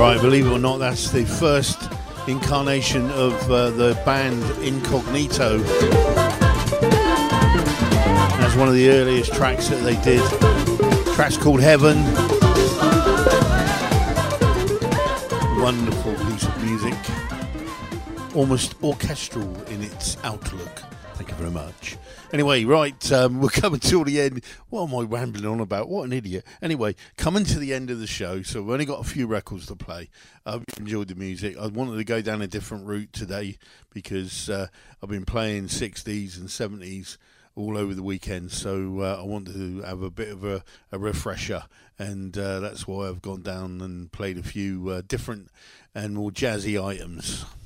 Right, believe it or not, that's the first incarnation of the band Incognito. That's one of the earliest tracks that they did. The track's called Heaven. Wonderful piece of music. Almost orchestral in its outlook. Thank you very much. Anyway, right, we're coming to the end. What am I rambling on about? What an idiot. Anyway, coming to the end of the show, so we've only got a few records to play. I hope you enjoyed the music. I wanted to go down a different route today because I've been playing 60s and 70s all over the weekend, so I wanted to have a bit of a refresher, and that's why I've gone down and played a few different and more jazzy items.